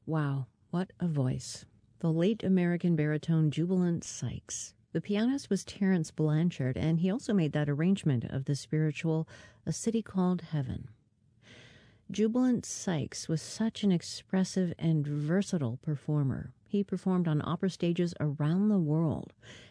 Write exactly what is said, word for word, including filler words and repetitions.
Wow, what a voice. The late American baritone Jubilant Sykes. The pianist was Terence Blanchard, and he also made that arrangement of the spiritual A City Called Heaven. Jubilant Sykes was such an expressive and versatile performer. He performed on opera stages around the world,